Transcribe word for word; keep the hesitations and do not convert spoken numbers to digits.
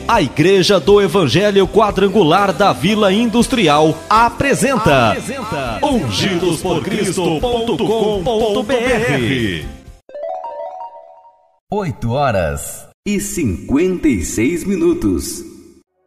A Igreja do Evangelho Quadrangular da Vila Industrial apresenta, apresenta ungidos por cristo ponto com ponto br. oito horas e cinquenta e seis minutos.